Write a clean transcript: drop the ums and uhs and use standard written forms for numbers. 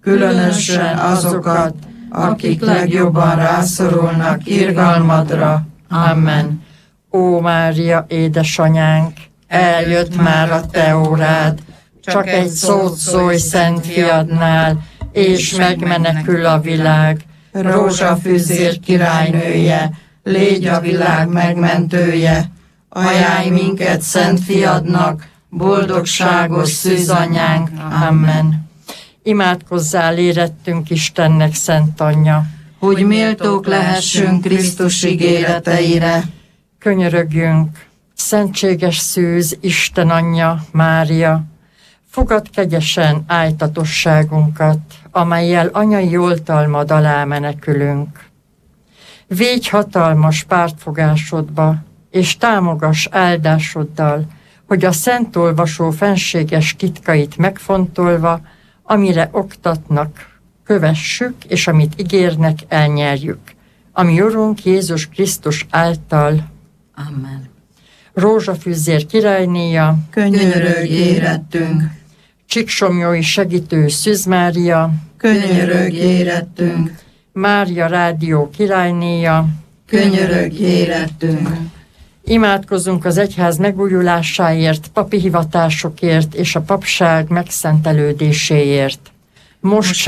különösen azokat, akik legjobban rászorulnak irgalmadra. Amen. Ó Mária, édesanyánk, eljött már a te órád, csak egy szót szólj Szent Fiadnál, és megmenekül a világ. Rózsafűzér királynője, légy a világ megmentője, ajánlj minket Szent Fiadnak, boldogságos szűzanyánk. Amen. Imádkozzál érettünk Istennek, Szent Anyja, hogy méltók lehessünk Krisztus ígéreteire. Könyörögjünk, szentséges szűz, Isten Anyja, Mária, fogad kegyesen ájtatosságunkat, amellyel anyai oltalmad alá menekülünk. Védj hatalmas pártfogásodba, és támogass áldásoddal, hogy a szent olvasó fenséges titkait megfontolva, amire oktatnak, kövessük, és amit ígérnek, elnyerjük. Ami Urunk Jézus Krisztus által. Amen. Rózsafűzér királynéja, Könyörögj érettünk. Csíksomlyói segítő Szűz Mária, Könyörögj érettünk. Mária rádió királynéja, Könyörögj érettünk. Imádkozzunk az egyház megújulásáért, papi hivatásokért és a papság megszentelődéséért. Most